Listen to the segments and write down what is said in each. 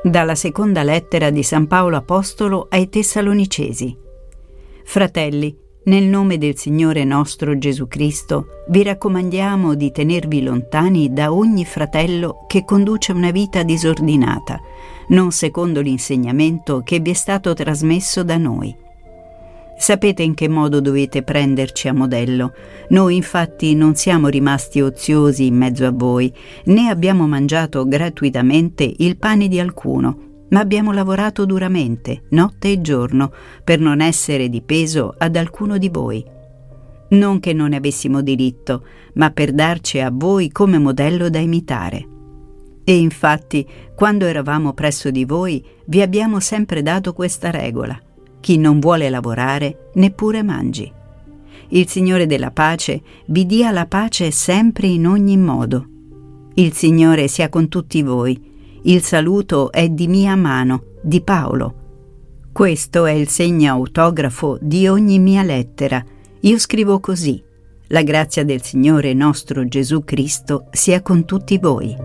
Dalla seconda lettera di San Paolo Apostolo ai Tessalonicesi. Fratelli, nel nome del Signore nostro Gesù Cristo, vi raccomandiamo di tenervi lontani da ogni fratello che conduce una vita disordinata, non secondo l'insegnamento che vi è stato trasmesso da noi. Sapete in che modo dovete prenderci a modello. Noi infatti non siamo rimasti oziosi in mezzo a voi, né abbiamo mangiato gratuitamente il pane di alcuno, ma abbiamo lavorato duramente, notte e giorno, per non essere di peso ad alcuno di voi. Non che non ne avessimo diritto, ma per darci a voi come modello da imitare. E infatti, quando eravamo presso di voi, vi abbiamo sempre dato questa regola: chi non vuole lavorare, neppure mangi. Il Signore della pace vi dia la pace sempre in ogni modo. Il Signore sia con tutti voi. Il saluto è di mia mano, di Paolo. Questo è il segno autografo di ogni mia lettera. Io scrivo così. La grazia del Signore nostro Gesù Cristo sia con tutti voi.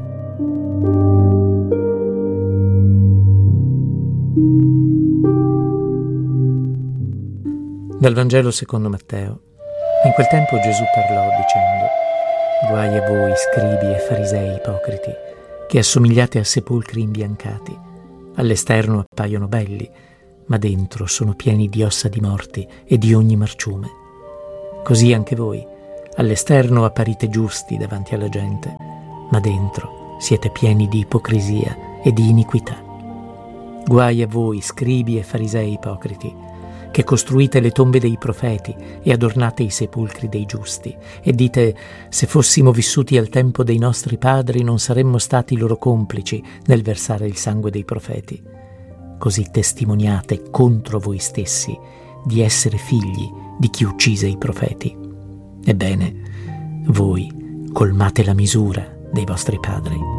Dal Vangelo secondo Matteo. In quel tempo Gesù parlò dicendo: Guai a voi, scribi e farisei ipocriti, che assomigliate a sepolcri imbiancati. All'esterno appaiono belli, ma dentro sono pieni di ossa di morti e di ogni marciume. Così anche voi, all'esterno apparite giusti davanti alla gente, ma dentro siete pieni di ipocrisia e di iniquità. Guai a voi, scribi e farisei ipocriti, che costruite le tombe dei profeti e adornate i sepolcri dei giusti, e dite: se fossimo vissuti al tempo dei nostri padri non saremmo stati loro complici nel versare il sangue dei profeti. Così testimoniate contro voi stessi di essere figli di chi uccise i profeti. Ebbene, voi colmate la misura dei vostri padri.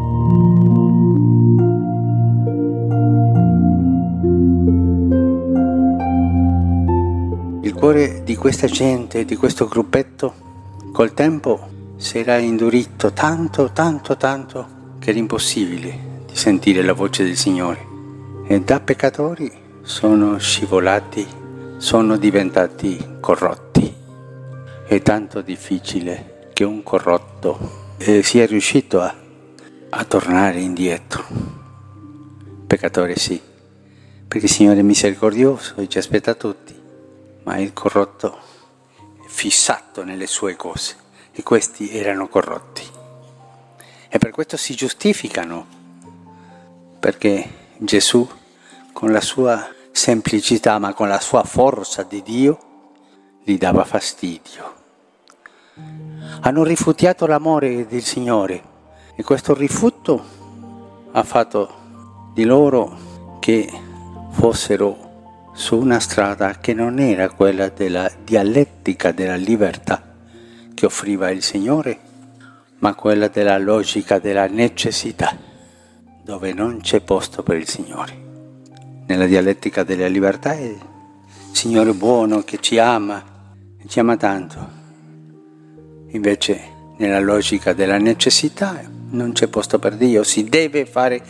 Il cuore di questa gente, di questo gruppetto, col tempo si era indurito tanto che era impossibile di sentire la voce del Signore. E da peccatori sono scivolati, sono diventati corrotti. È tanto difficile che un corrotto sia riuscito a tornare indietro. Peccatore sì, perché il Signore è misericordioso e ci aspetta tutti. Ma il corrotto è fissato nelle sue cose, e questi erano corrotti. E per questo si giustificano, perché Gesù, con la sua semplicità, ma con la sua forza di Dio, gli dava fastidio. Hanno rifiutato l'amore del Signore, e questo rifiuto ha fatto di loro che fossero su una strada che non era quella della dialettica della libertà che offriva il Signore, ma quella della logica della necessità, dove non c'è posto per il Signore. Nella dialettica della libertà è il Signore buono che ci ama tanto. Invece nella logica della necessità non c'è posto per Dio, si deve fare.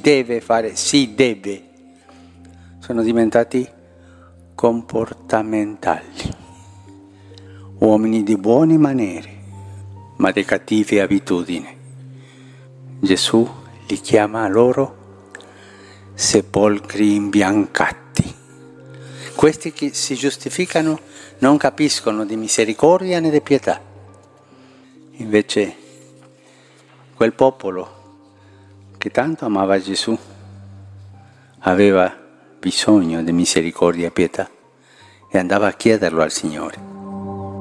Sono diventati comportamentali, uomini di buone maniere, ma di cattive abitudini. Gesù li chiama loro sepolcri imbiancati. Questi che si giustificano non capiscono di misericordia né di pietà. Invece quel popolo che tanto amava Gesù aveva bisogno di misericordia e pietà e andava a chiederlo al Signore.